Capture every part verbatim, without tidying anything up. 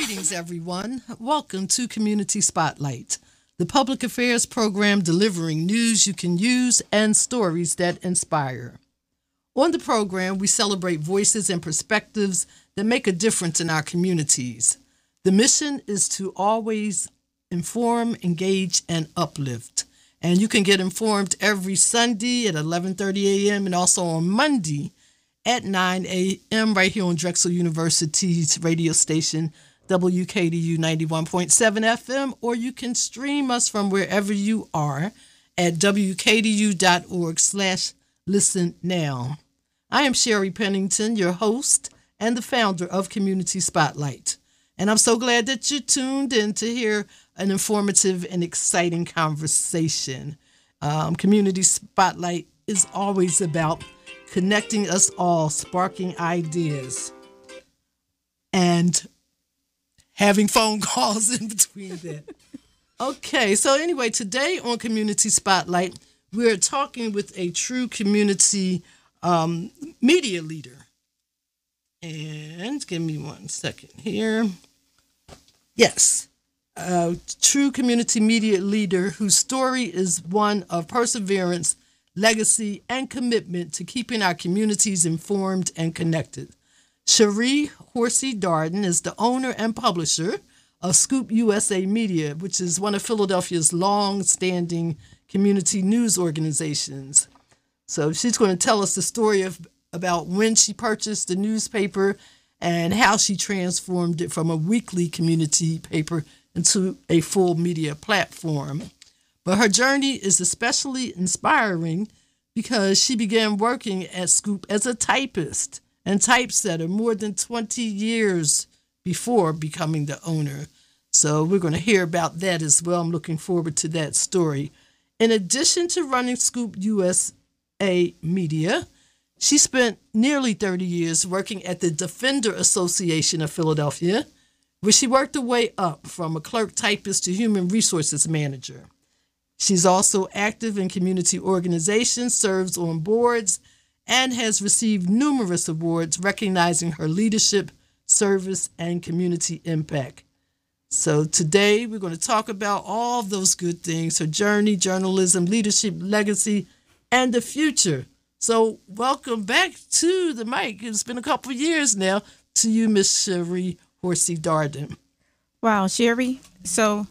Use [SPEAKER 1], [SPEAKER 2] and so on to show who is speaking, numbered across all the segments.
[SPEAKER 1] Greetings, everyone. Welcome to Community Spotlight, the public affairs program delivering news you can use and stories that inspire. On the program, we celebrate voices and perspectives that make a difference in our communities. The mission is to always inform, engage, and uplift. And you can get informed every Sunday at eleven thirty a.m. and also on Monday at nine a.m. right here on Drexel University's radio station, W K D U ninety-one point seven F M, or you can stream us from wherever you are at W K D U dot org slash listen now. I am Sherry Pennington, your host and the founder of Community Spotlight. And I'm so glad that you tuned in to hear an informative and exciting conversation. Um, Community Spotlight is always about connecting us all, sparking ideas, and having phone calls in between that. Okay, so anyway, today on Community Spotlight, we're talking with a true community um, media leader. And give me one second here. Yes, a true community media leader whose story is one of perseverance, legacy, and commitment to keeping our communities informed and connected. Cherie Horsey Darden is the owner and publisher of Scoop U S A Media, which is one of Philadelphia's long-standing community news organizations. So she's going to tell us the story of about when she purchased the newspaper and how she transformed it from a weekly community paper into a full media platform. But her journey is especially inspiring because she began working at Scoop as a typist and typesetter more than twenty years before becoming the owner. So we're going to hear about that as well. I'm looking forward to that story. In addition to running Scoop U S A Media, she spent nearly thirty years working at the Defender Association of Philadelphia, where she worked her way up from a clerk typist to human resources manager. She's also active in community organizations, serves on boards, and has received numerous awards recognizing her leadership, service, and community impact. So today we're going to talk about all of those good things, her journey, journalism, leadership, legacy, and the future. So welcome back to the mic. It's been a couple of years now to you, Miss Cherie Horsey Darden.
[SPEAKER 2] Wow, Sherry. So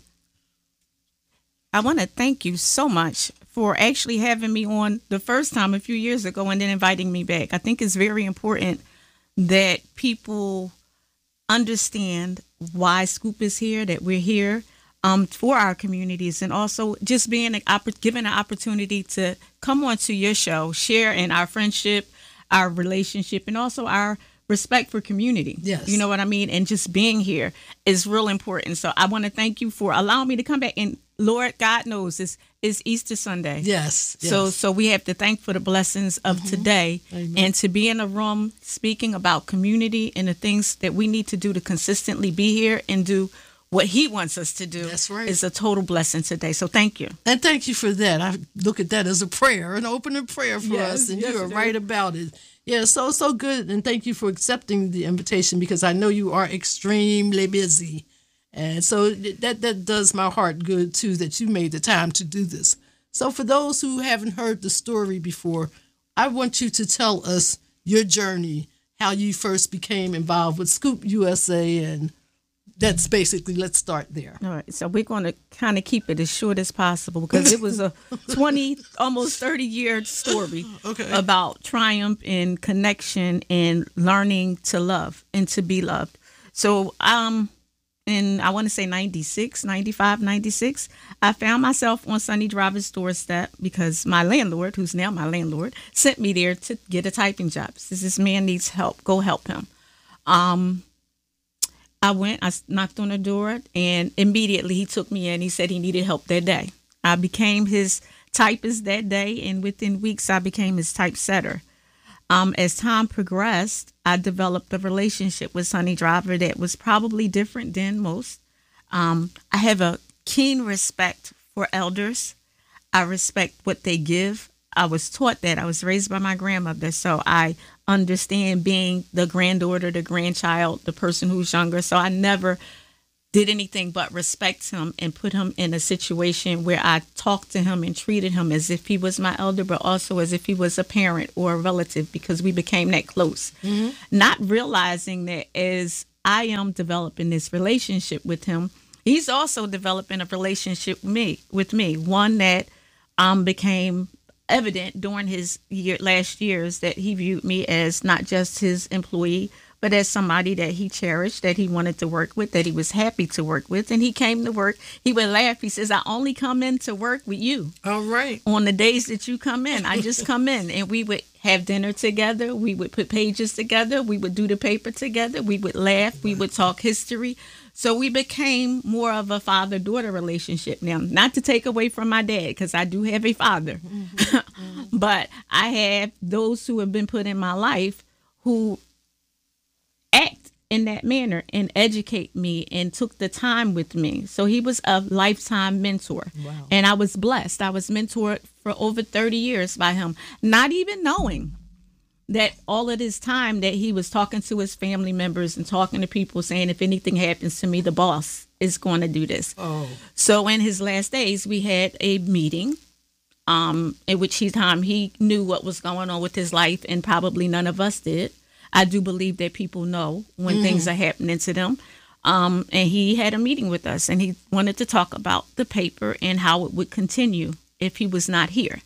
[SPEAKER 2] I want to thank you so much for actually having me on the first time a few years ago and then inviting me back. I think it's very important that people understand why Scoop is here, that we're here um, for our communities, and also just being an opp- given an opportunity to come onto your show, share in our friendship, our relationship, and also our respect for community.
[SPEAKER 1] Yes.
[SPEAKER 2] You know what I mean? And just being here is real important. So I want to thank you for allowing me to come back. And Lord God knows it's, it's Easter Sunday.
[SPEAKER 1] Yes, yes.
[SPEAKER 2] So so we have to thank for the blessings of mm-hmm. today.
[SPEAKER 1] Amen.
[SPEAKER 2] And to be in a room speaking about community and the things that we need to do to consistently be here and do what he wants us to do.
[SPEAKER 1] That's right.
[SPEAKER 2] Is a total blessing today. So thank you.
[SPEAKER 1] And thank you for that. I look at that as a prayer, an opening prayer for
[SPEAKER 2] Yes,
[SPEAKER 1] us. And
[SPEAKER 2] yes,
[SPEAKER 1] you are
[SPEAKER 2] it
[SPEAKER 1] right
[SPEAKER 2] is.
[SPEAKER 1] about it. Yeah, so, so good. And thank you for accepting the invitation because I know you are extremely busy. And so that, that does my heart good, too, that you made the time to do this. So for those who haven't heard the story before, I want you to tell us your journey, how you first became involved with Scoop U S A, and that's basically, let's start there.
[SPEAKER 2] All right. So we're going to kind of keep it as short as possible because it was a twenty, almost thirty year story
[SPEAKER 1] Okay.
[SPEAKER 2] about triumph and connection and learning to love and to be loved. So um, in, I want to say ninety-six, ninety-five, ninety-six, I found myself on Sonny Driver's doorstep because my landlord, who's now my landlord, sent me there to get a typing job. Says, this man needs help. Go help him. Um, I went, I knocked on the door, and immediately he took me in. He said he needed help that day. I became his typist that day, and within weeks, I became his typesetter. Um, as time progressed, I developed a relationship with Sonny Driver that was probably different than most. Um, I have a keen respect for elders. I respect what they give. I was taught that. I was raised by my grandmother, so I understand being the granddaughter, the grandchild, the person who's younger. So I never did anything but respect him and put him in a situation where I talked to him and treated him as if he was my elder, but also as if he was a parent or a relative, because we became that close. Mm-hmm. Not realizing that as I am developing this relationship with him, he's also developing a relationship with me, with me, one that um, became evident during his year, last years, that he viewed me as not just his employee, but as somebody that he cherished, that he wanted to work with, that he was happy to work with. And he came to work. He would laugh. He says, I only come in to work with you.
[SPEAKER 1] All right.
[SPEAKER 2] On the days that you come in, I just come in. And we would have dinner together. We would put pages together. We would do the paper together. We would laugh. We would talk history. So we became more of a father-daughter relationship now. Not to take away from my dad, because I do have a father. Mm-hmm. Mm-hmm. But I have those who have been put in my life who act in that manner and educate me and took the time with me. So he was a lifetime mentor. Wow. And I was blessed. I was mentored for over thirty years by him, not even knowing that all of this time that he was talking to his family members and talking to people saying, if anything happens to me, the boss is going to do this. Oh. So in his last days, we had a meeting um, in which he, time he knew what was going on with his life, and probably none of us did. I do believe that people know when mm-hmm. things are happening to them. Um, and he had a meeting with us, and he wanted to talk about the paper and how it would continue if he was not here.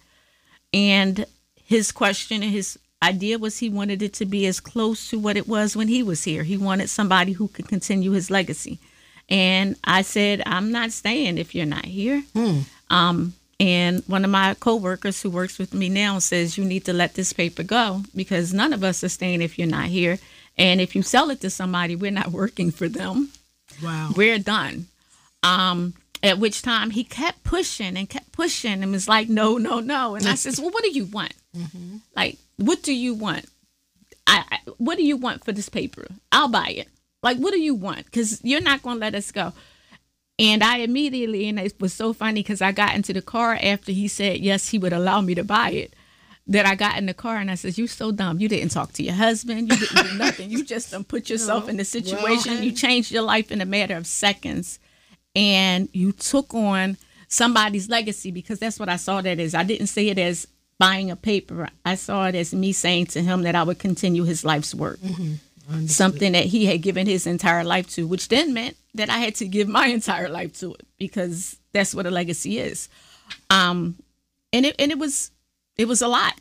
[SPEAKER 2] And his question and his idea was he wanted it to be as close to what it was when he was here. He wanted somebody who could continue his legacy. And I said, I'm not staying if you're not here. Mm. Um, And one of my coworkers who works with me now says, you need to let this paper go, because none of us are staying if you're not here. And if you sell it to somebody, we're not working for them. Wow. We're done. Um, at which time he kept pushing and kept pushing and was like, no, no, no. And I says, well, what do you want? Mm-hmm. Like, what do you want? I, I What do you want for this paper? I'll buy it. Like, what do you want? Because you're not going to let us go. And I immediately, and it was so funny because I got into the car after he said, yes, he would allow me to buy it, that I got in the car and I said, you so dumb. You didn't talk to your husband. You didn't do nothing. You just done put yourself no. in the situation. Well, you changed your life in a matter of seconds. And you took on somebody's legacy, because that's what I saw that as. I didn't see it as buying a paper. I saw it as me saying to him that I would continue his life's work. Mm-hmm. Something that he had given his entire life to, which then meant that I had to give my entire life to it, because that's what a legacy is. Um, and it and it was it was a lot.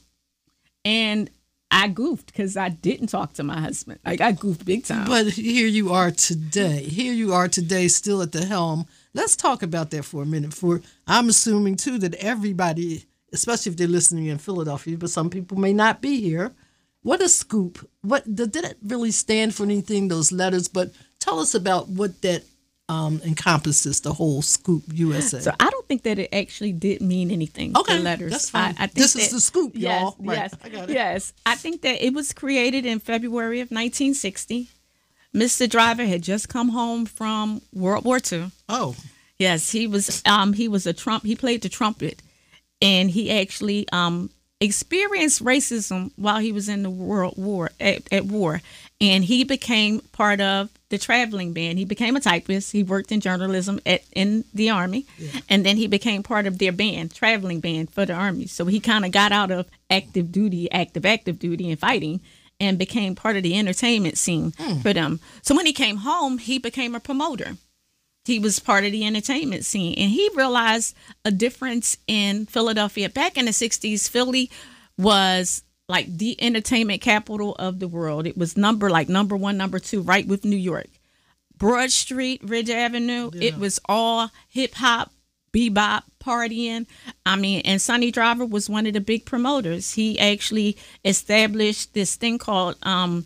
[SPEAKER 2] And I goofed because I didn't talk to my husband. Like, I goofed big time.
[SPEAKER 1] But here you are today. Here you are today, still at the helm. Let's talk about that for a minute. For I'm assuming too that everybody, especially if they're listening in Philadelphia, but some people may not be here. What a scoop. What did it really stand for anything, those letters? But tell us about what that um, encompasses, the whole Scoop U S A.
[SPEAKER 2] So I don't think that it actually did mean anything,
[SPEAKER 1] okay,
[SPEAKER 2] the letters.
[SPEAKER 1] That's fine.
[SPEAKER 2] I, I think
[SPEAKER 1] this
[SPEAKER 2] that,
[SPEAKER 1] is the Scoop,
[SPEAKER 2] yes,
[SPEAKER 1] y'all. Right.
[SPEAKER 2] Yes,
[SPEAKER 1] I got it.
[SPEAKER 2] Yes. I think that it was created in February of nineteen sixty. Mister Driver had just come home from World War Two.
[SPEAKER 1] Oh.
[SPEAKER 2] Yes, he was um, he was a trump. He played the trumpet, and he actually um, experienced racism while he was in the World War at, at war, and he became part of the traveling band. He became a typist. He worked in journalism at in the Army, yeah. and then he became part of their band, traveling band for the Army. So he kind of got out of active duty, active active duty, and fighting, and became part of the entertainment scene mm. for them. So when he came home, he became a promoter. He was part of the entertainment scene, and he realized a difference in Philadelphia. Back in the sixties, Philly was like the entertainment capital of the world. It was number like number one, number two, right with New York. Broad Street, Ridge Avenue, yeah. It was all hip hop, bebop, partying. I mean, and Sonny Driver was one of the big promoters. He actually established this thing called um,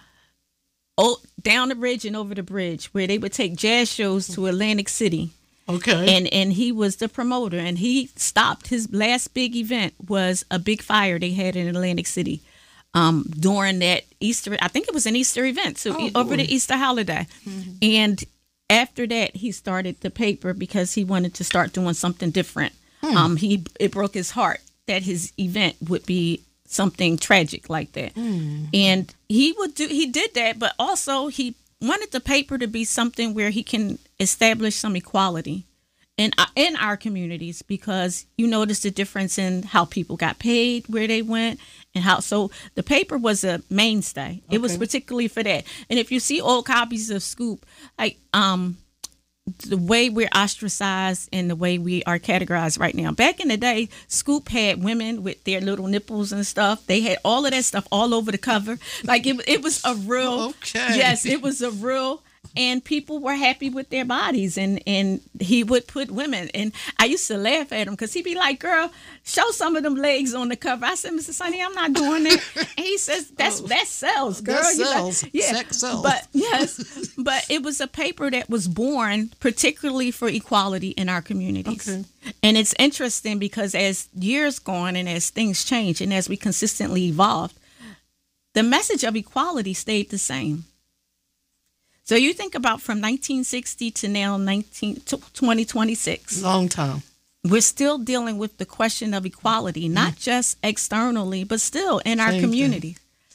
[SPEAKER 2] Oh, Down the Bridge and Over the Bridge, where they would take jazz shows to Atlantic City. Okay. And and he was the promoter, and he stopped. His last big event was a big fire they had in Atlantic City um, during that Easter. I think it was an Easter event, so oh, over the Easter holiday. Mm-hmm. And after that, he started the paper because he wanted to start doing something different. Hmm. Um, he it broke his heart that his event would be something tragic like that. Mm. And he would do, he did that, but also he wanted the paper to be something where he can establish some equality in uh, in our communities, because you notice the difference in how people got paid, where they went, and how. So the paper was a mainstay. It was
[SPEAKER 1] Okay.
[SPEAKER 2] particularly for that. And if you see old copies of Scoop, like um. the way we're ostracized and the way we are categorized right now. Back in the day, Scoop had women with their little nipples and stuff. They had all of that stuff all over the cover. Like it, it was a real,
[SPEAKER 1] Okay.
[SPEAKER 2] yes, it was a real, and people were happy with their bodies. And, and he would put women, and I used to laugh at him because he'd be like, girl, show some of them legs on the cover. I said, Mister Sonny, I'm not doing that. And he says, that's,
[SPEAKER 1] Oh,
[SPEAKER 2] that sells, girl.
[SPEAKER 1] that
[SPEAKER 2] You know?
[SPEAKER 1] sells.
[SPEAKER 2] Yeah.
[SPEAKER 1] Sex sells.
[SPEAKER 2] But yes, but it was a paper that was born particularly for equality in our communities.
[SPEAKER 1] Okay.
[SPEAKER 2] And it's interesting because as years go on and as things change and as we consistently evolved, the message of equality stayed the same. So you think about from nineteen sixty to now nineteen, twenty twenty-six,
[SPEAKER 1] Long time.
[SPEAKER 2] we're still dealing with the question of equality, not just externally, but still in our
[SPEAKER 1] Same
[SPEAKER 2] community.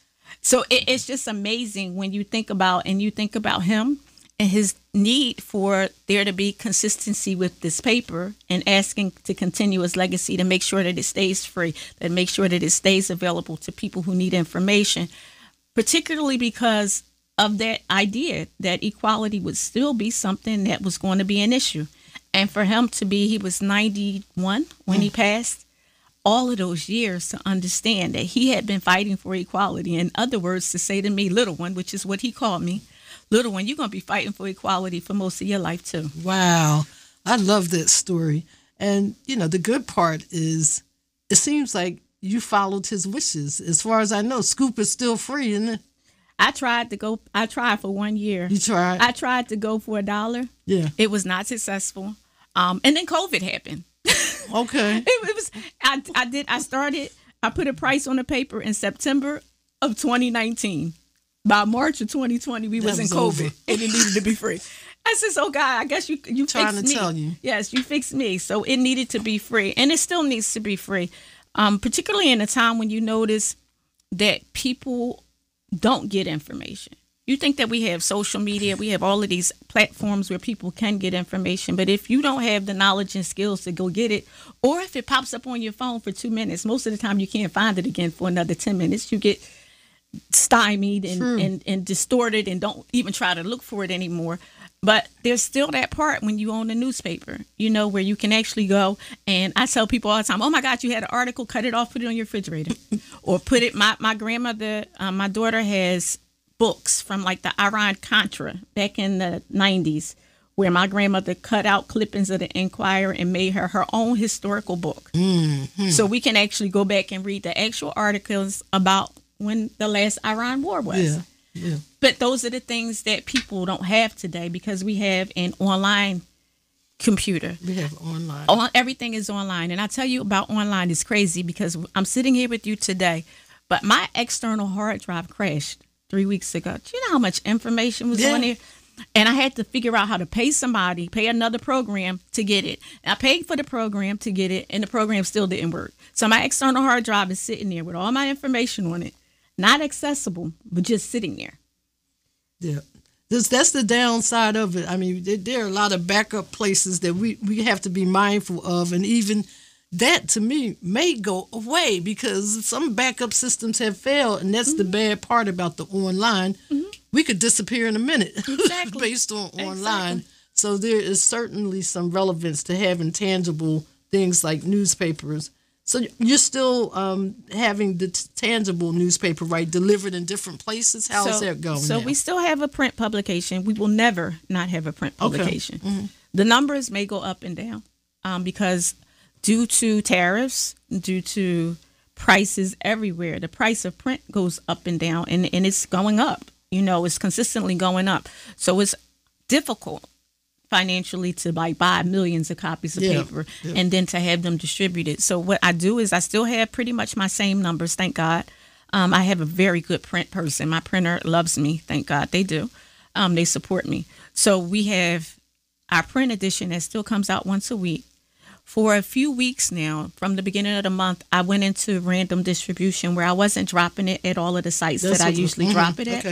[SPEAKER 2] So it, it's just amazing when you think about, and you think about him and his need for there to be consistency with this paper and asking to continue his legacy, to make sure that it stays free, that make sure that it stays available to people who need information, particularly because of that idea that equality would still be something that was going to be an issue. And for him to be, he was ninety-one when he passed, all of those years to understand that he had been fighting for equality. In other words, to say to me, little one, which is what he called me, little one, you're going to be fighting for equality for most of your life too.
[SPEAKER 1] Wow. I love that story. And, you know, the good part is it seems like you followed his wishes. As far as I know, Scoop is still free, isn't it?
[SPEAKER 2] I tried to go, I tried for one year.
[SPEAKER 1] You tried?
[SPEAKER 2] I tried to go for a dollar.
[SPEAKER 1] Yeah.
[SPEAKER 2] It was not successful. Um, and then COVID happened.
[SPEAKER 1] Okay.
[SPEAKER 2] It, it was, I, I did, I started, I put a price on the paper in September of twenty nineteen. By March of twenty twenty, we was,
[SPEAKER 1] That
[SPEAKER 2] in
[SPEAKER 1] was
[SPEAKER 2] COVID
[SPEAKER 1] over.
[SPEAKER 2] and it needed to be free. I said, so God, I guess you, you
[SPEAKER 1] Trying
[SPEAKER 2] fixed
[SPEAKER 1] to
[SPEAKER 2] me.
[SPEAKER 1] tell you.
[SPEAKER 2] Yes, you fixed me. So it needed to be free, and it still needs to be free. Um, particularly in a time when you notice that people don't get information. You think that we have social media, we have all of these platforms where people can get information, but if you don't have the knowledge and skills to go get it, or if it pops up on your phone for two minutes, most of the time you can't find it again for another ten minutes. You get stymied and, and, and distorted and don't even try to look for it anymore. But there's still that part when you own a newspaper, you know, where you can actually go. And I tell people all the time, oh, my God, you had an article, cut it off, put it on your refrigerator. Or put it, my, my grandmother, um, my daughter has books from like the Iran-Contra back in the nineties, where my grandmother cut out clippings of the Enquirer and made her her own historical book. Mm-hmm. So we can actually go back and read the actual articles about when the last Iran war was.
[SPEAKER 1] Yeah. Yeah.
[SPEAKER 2] But those are the things that people don't have today because we have an online computer.
[SPEAKER 1] We have online.
[SPEAKER 2] All, everything is online. And I tell you about online is crazy because I'm sitting here with you today, but my external hard drive crashed three weeks ago. Do you know how much information was
[SPEAKER 1] Yeah.
[SPEAKER 2] on there? And I had to figure out how to pay somebody, pay another program to get it. And I paid for the program to get it, and the program still didn't work. So my external hard drive is sitting there with all my information on it, not accessible, but just sitting there.
[SPEAKER 1] Yeah. This, that's the downside of it. I mean, there, there are a lot of backup places that we, we have to be mindful of. And even that, to me, may go away because some backup systems have failed. And that's mm-hmm. the bad part about the online. Mm-hmm. We could disappear in a minute
[SPEAKER 2] Exactly.
[SPEAKER 1] based on
[SPEAKER 2] Exactly.
[SPEAKER 1] online. So there is certainly some relevance to having tangible things like newspapers. So you're still um, having the t- tangible newspaper, right, delivered in different places? How is
[SPEAKER 2] so,
[SPEAKER 1] that going
[SPEAKER 2] So
[SPEAKER 1] now?
[SPEAKER 2] we still have a print publication. We will never not have a print publication.
[SPEAKER 1] Okay. Mm-hmm.
[SPEAKER 2] The numbers may go up and down um, because due to tariffs, due to prices everywhere, the price of print goes up and down, and, and it's going up. You know, it's consistently going up. So it's difficult financially to like buy millions of copies of
[SPEAKER 1] Yeah,
[SPEAKER 2] paper
[SPEAKER 1] yeah.
[SPEAKER 2] and then to have them distributed. So what I do is I still have pretty much my same numbers, thank God. Um, I have a very good print person. My printer loves me, thank God they do. Um, they support me. So we have our print edition that still comes out once a week. For a few weeks now, from the beginning of the month, I went into random distribution where I wasn't dropping it at all of the sites
[SPEAKER 1] That's
[SPEAKER 2] that I
[SPEAKER 1] what-
[SPEAKER 2] usually
[SPEAKER 1] mhm,
[SPEAKER 2] drop it at.
[SPEAKER 1] okay.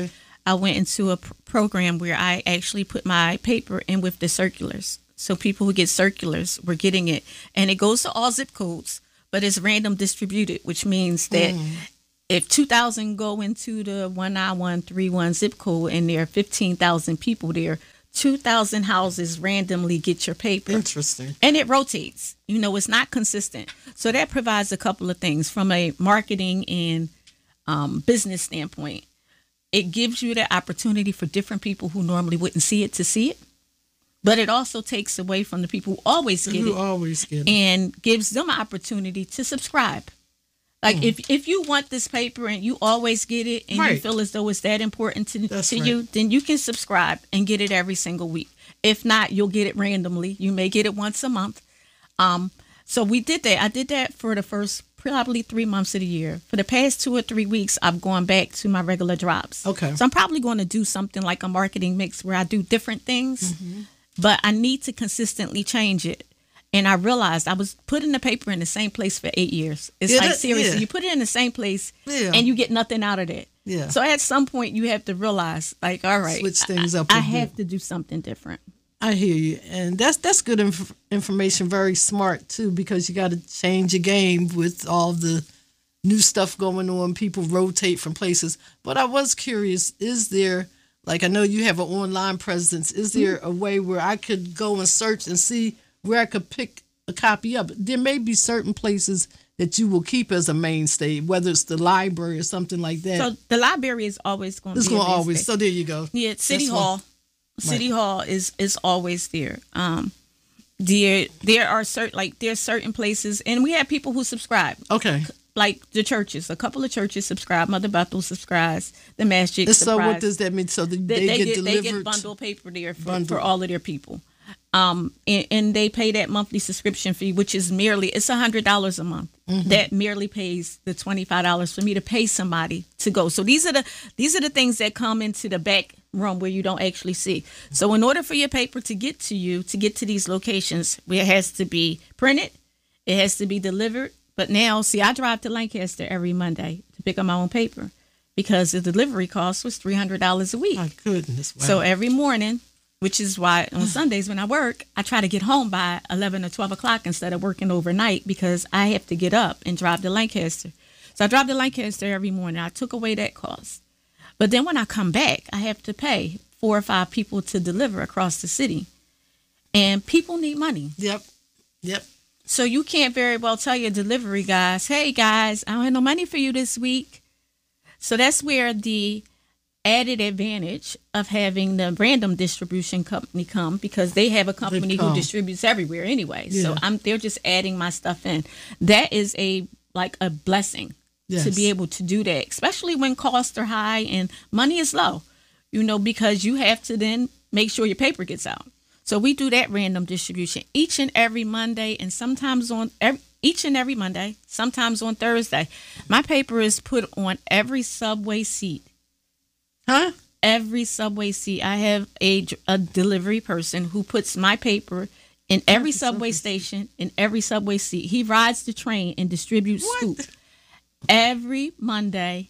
[SPEAKER 2] I went into a pr- program where I actually put my paper in with the circulars. So people who get circulars were getting it. And it goes to all zip codes, but it's random distributed, which means that mm. if two thousand go into the one nine one three one zip code and there are fifteen thousand people there, two thousand houses randomly get your paper.
[SPEAKER 1] Interesting.
[SPEAKER 2] And it rotates. You know, it's not consistent. So that provides a couple of things from a marketing and um, business standpoint. It gives you the opportunity for different people who normally wouldn't see it to see it. But it also takes away from the people who always get
[SPEAKER 1] who
[SPEAKER 2] it.
[SPEAKER 1] always get it.
[SPEAKER 2] And gives them an opportunity to subscribe. Like mm. if, if you want this paper and you always get it and right. you feel as though it's that important to, to right. you, then you can subscribe and get it every single week. If not, you'll get it randomly. You may get it once a month. Um, so we did that. I did that for the first probably three months of the year. For the past two or three weeks, I've gone back to my regular drops.
[SPEAKER 1] Okay.
[SPEAKER 2] So I'm probably going to do something like a marketing mix where I do different things, mm-hmm. but I need to consistently change it. And I realized I was putting the paper in the same place for eight years. It's yeah, like, that, seriously, yeah. you put it in the same place yeah. and you get nothing out of it.
[SPEAKER 1] Yeah.
[SPEAKER 2] So at some point you have to realize, like, all right,
[SPEAKER 1] switch things up.
[SPEAKER 2] I, I have to do something different.
[SPEAKER 1] I hear you. And that's that's good inf- information, very smart, too, because you got to change your game with all the new stuff going on. People rotate from places. But I was curious, is there, like I know you have an online presence, is there mm-hmm. a way where I could go and search and see where I could pick a copy up? There may be certain places that you will keep as a mainstay, whether it's the library or something like that.
[SPEAKER 2] So the library is always going to be
[SPEAKER 1] It's going to always. So there you go.
[SPEAKER 2] Yeah, City That's Hall. One. City right. Hall is, is always there. Um, there there are certain like there's certain places, and we have people who subscribe.
[SPEAKER 1] Okay.
[SPEAKER 2] Like the churches, a couple of churches subscribe. Mother Bethel subscribes. The Masjid subscribes.
[SPEAKER 1] So what does that mean? So the, they,
[SPEAKER 2] they,
[SPEAKER 1] they
[SPEAKER 2] get,
[SPEAKER 1] get delivered.
[SPEAKER 2] They get bundle paper there for, for all of their people. Um, and, and they pay that monthly subscription fee, which is merely, it's one hundred dollars a month. Mm-hmm. That merely pays the twenty-five dollars for me to pay somebody to go. So these are the these are the things that come into the back room where you don't actually see. So in order for your paper to get to you, to get to these locations, it has to be printed, it has to be delivered. But now, see, I drive to Lancaster every Monday to pick up my own paper because the delivery cost was three hundred dollars a week.
[SPEAKER 1] My goodness. Wow.
[SPEAKER 2] So every morning, which is why on Sundays when I work, I try to get home by eleven or twelve o'clock instead of working overnight because I have to get up and drive to Lancaster. So I drive to Lancaster every morning. I took away that cost. But then when I come back, I have to pay four or five people to deliver across the city. And people need money.
[SPEAKER 1] Yep. Yep.
[SPEAKER 2] So you can't very well tell your delivery guys, hey, guys, I don't have no money for you this week. So that's where the added advantage of having the random distribution company come, because they have a company who distributes everywhere anyway. Yeah. So I'm they're just adding my stuff in. That is a like a blessing yes. to be able to do that, especially when costs are high and money is low, you know, because you have to then make sure your paper gets out. So we do that random distribution each and every Monday, and sometimes on every, each and every Monday, sometimes on Thursday. My paper is put on every subway seat.
[SPEAKER 1] Huh?
[SPEAKER 2] Every subway seat. I have a, a delivery person who puts my paper in every subway station, in every subway seat. He rides the train and distributes
[SPEAKER 1] what?
[SPEAKER 2] scoop. Every Monday,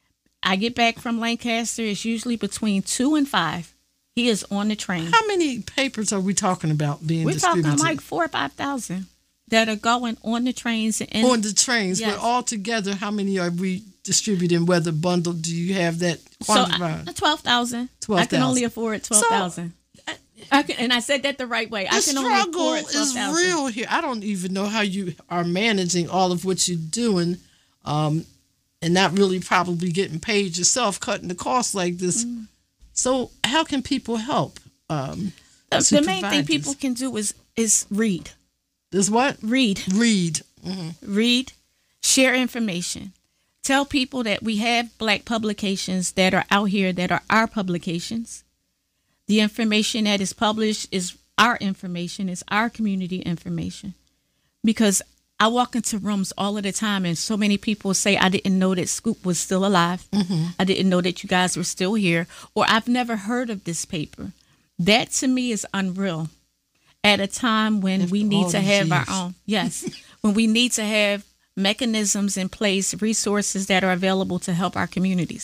[SPEAKER 2] I get back from Lancaster. It's usually between two and five. He is on the train.
[SPEAKER 1] How many papers are we talking about being
[SPEAKER 2] We're
[SPEAKER 1] distributed?
[SPEAKER 2] We're talking like four or five thousand that are going on the trains. And
[SPEAKER 1] on the trains, yes. But all together, how many are we distributing? Whether bundled, do you have that quantified?
[SPEAKER 2] So twelve thousand. Twelve. I can only afford twelve thousand. So, I can, and I said that the right way.
[SPEAKER 1] The
[SPEAKER 2] I can only afford twelve thousand.
[SPEAKER 1] Struggle is real here. I don't even know how you are managing all of what you're doing, um, and not really probably getting paid yourself, cutting the costs like this. Mm. So how can people help? Um,
[SPEAKER 2] the the main thing this? people can do is is read.
[SPEAKER 1] Is what?
[SPEAKER 2] Read.
[SPEAKER 1] Read. Mm-hmm.
[SPEAKER 2] Read. Share information. Tell people that we have Black publications that are out here that are our publications. The information that is published is our information. It's our community information. Because I walk into rooms all of the time and so many people say, I didn't know that Scoop was still alive. Mm-hmm. I didn't know that you guys were still here. Or I've never heard of this paper. That to me is unreal. At a time when if we need to have years. our own, yes, when we need to have mechanisms in place, resources that are available to help our communities.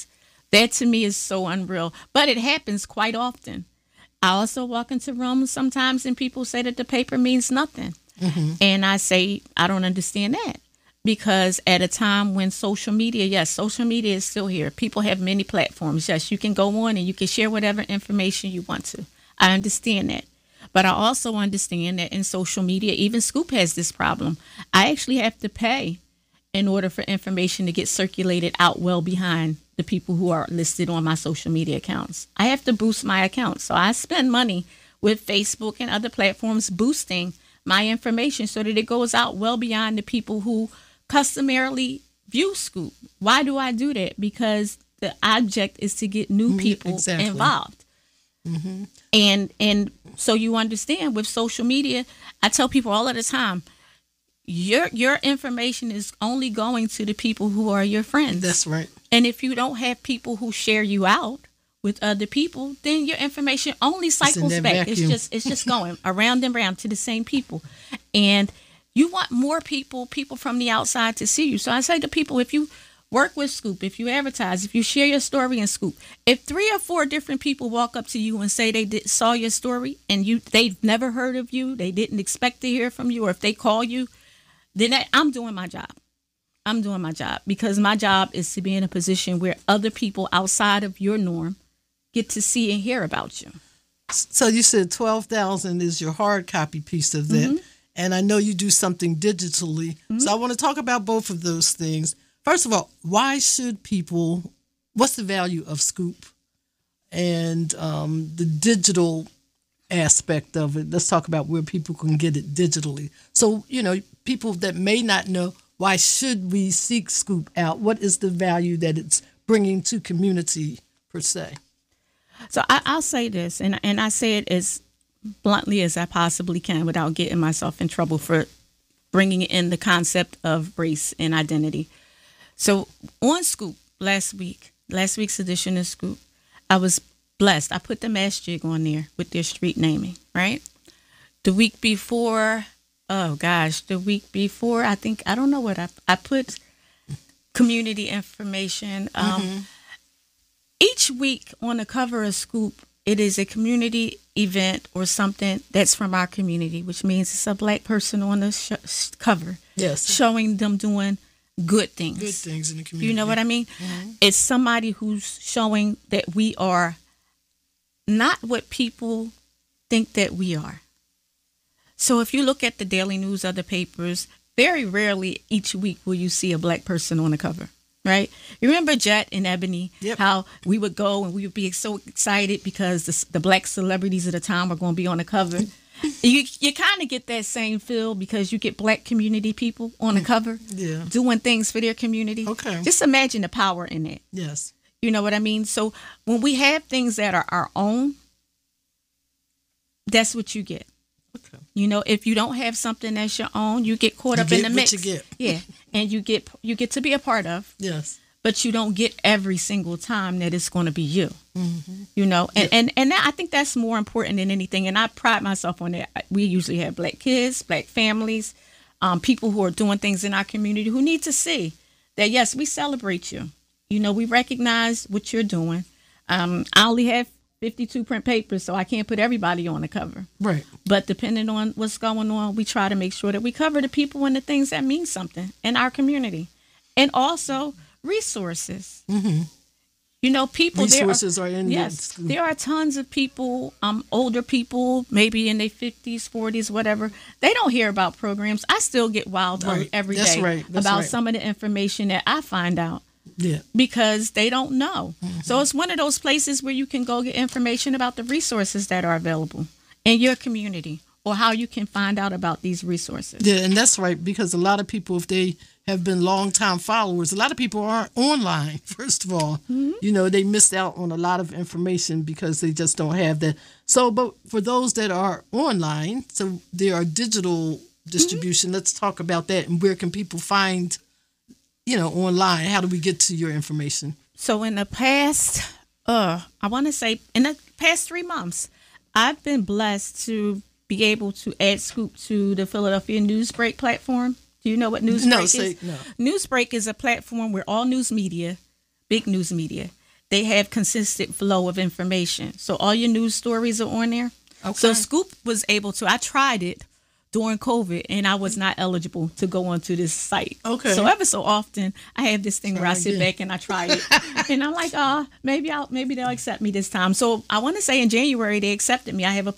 [SPEAKER 2] That to me is so unreal, but it happens quite often. I also walk into rooms sometimes and people say that the paper means nothing. Mm-hmm. And I say, I don't understand that. Because at a time when social media, yes, social media is still here. People have many platforms. Yes, you can go on and you can share whatever information you want to. I understand that. But I also understand that in social media, even Scoop has this problem. I actually have to pay in order for information to get circulated out well behind the people who are listed on my social media accounts. I have to boost my account. So I spend money with Facebook and other platforms boosting my information so that it goes out well beyond the people who customarily view Scoop. Why do I do that? Because the object is to get new people exactly. involved. Mm-hmm. And and so you understand with social media, I tell people all of the time, your your information is only going to the people who are your friends.
[SPEAKER 1] That's right.
[SPEAKER 2] And if you don't have people who share you out with other people, then your information only cycles back. Vacuum. It's just it's just going around and around to the same people. And you want more people, people from the outside to see you. So I say to people, if you work with Scoop, if you advertise, if you share your story in Scoop, if three or four different people walk up to you and say they did, saw your story and you they've never heard of you, they didn't expect to hear from you, or if they call you, then that, I'm doing my job. I'm doing my job because my job is to be in a position where other people outside of your norm get to see and hear about you.
[SPEAKER 1] So you said twelve thousand is your hard copy piece of that. Mm-hmm. And I know you do something digitally. Mm-hmm. So I want to talk about both of those things. First of all, why should people, what's the value of Scoop and um, the digital aspect of it? Let's talk about where people can get it digitally. So, you know, people that may not know, why should we seek Scoop out? What is the value that it's bringing to community per se?
[SPEAKER 2] So I, I'll say this, and, and I say it as bluntly as I possibly can without getting myself in trouble for bringing in the concept of race and identity. So on Scoop last week, last week's edition of Scoop, I was blessed. I put the Mass Jig on there with their street naming, right? The week before, oh gosh, the week before, I think, I don't know what I, I put community information. Um, mm-hmm. Each week on the cover of Scoop, it is a community event or something that's from our community, which means it's a Black person on the sh- cover.
[SPEAKER 1] Yes.
[SPEAKER 2] Showing them doing good things.
[SPEAKER 1] Good things in the community.
[SPEAKER 2] You know what I mean? Mm-hmm. It's somebody who's showing that we are not what people think that we are. So if you look at the daily news, other papers, very rarely each week will you see a Black person on the cover. Right? You remember Jet and Ebony, yep. How we would go and we would be so excited because the, the Black celebrities at the time were going to be on the cover. you you kind of get that same feel because you get Black community people on the cover,
[SPEAKER 1] yeah,
[SPEAKER 2] doing things for their community.
[SPEAKER 1] Okay.
[SPEAKER 2] Just imagine the power in that.
[SPEAKER 1] Yes.
[SPEAKER 2] You know what I mean? So when we have things that are our own, that's what you get. Okay. You know, if you don't have something that's your own, you get caught
[SPEAKER 1] you
[SPEAKER 2] up
[SPEAKER 1] get
[SPEAKER 2] in the mix.
[SPEAKER 1] What you get.
[SPEAKER 2] Yeah, and you get you get to be a part of.
[SPEAKER 1] Yes.
[SPEAKER 2] But you don't get every single time that it's going to be you. Mm-hmm. You know, and yeah. and and that, I think that's more important than anything. And I pride myself on that. We usually have Black kids, Black families, um, people who are doing things in our community who need to see that yes, we celebrate you. You know, we recognize what you're doing. Um, I only have fifty-two print papers, so I can't put everybody on the cover.
[SPEAKER 1] Right.
[SPEAKER 2] But depending on what's going on, we try to make sure that we cover the people and the things that mean something in our community. And also resources. Mm-hmm. You know, people.
[SPEAKER 1] Resources
[SPEAKER 2] there are,
[SPEAKER 1] are in
[SPEAKER 2] yes, the there are tons of people, um, older people, maybe in their fifties, forties, whatever. They don't hear about programs. I still get wild
[SPEAKER 1] right.
[SPEAKER 2] every
[SPEAKER 1] That's
[SPEAKER 2] day
[SPEAKER 1] right. That's
[SPEAKER 2] about
[SPEAKER 1] right.
[SPEAKER 2] some of the information that I find out.
[SPEAKER 1] Yeah.
[SPEAKER 2] Because they don't know. Mm-hmm. So it's one of those places where you can go get information about the resources that are available in your community or how you can find out about these resources.
[SPEAKER 1] Yeah, and that's right, because a lot of people, if they have been longtime followers, a lot of people aren't online, first of all. Mm-hmm. You know, they missed out on a lot of information because they just don't have that. So, but for those that are online, so there are digital distribution. Mm-hmm. Let's talk about that. And where can people find, you know, online? How do we get to your information?
[SPEAKER 2] So in the past, uh, I want to say in the past three months, I've been blessed to be able to add Scoop to the Philadelphia Newsbreak platform. Do you know what Newsbreak
[SPEAKER 1] no,
[SPEAKER 2] is?
[SPEAKER 1] say, no.
[SPEAKER 2] Newsbreak is a platform where all news media, big news media, they have consistent flow of information. So all your news stories are on there.
[SPEAKER 1] Okay.
[SPEAKER 2] So Scoop was able to, I tried it during COVID and I was not eligible to go onto this site.
[SPEAKER 1] Okay.
[SPEAKER 2] So ever so often I have this thing
[SPEAKER 1] Try
[SPEAKER 2] where I sit
[SPEAKER 1] again.
[SPEAKER 2] back and I try it. And I'm like, oh, maybe I'll maybe they'll accept me this time. So I want to say in January they accepted me. I have a